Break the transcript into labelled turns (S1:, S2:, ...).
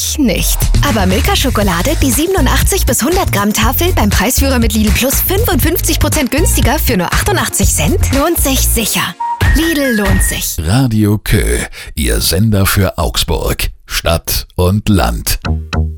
S1: Ich nicht. Aber Milka-Schokolade, die 87 bis 100 Gramm Tafel beim Preisführer mit Lidl Plus 55% günstiger für nur 88 Cent, lohnt sich sicher. Lidl lohnt sich.
S2: Radio Kö, Ihr Sender für Augsburg, Stadt und Land.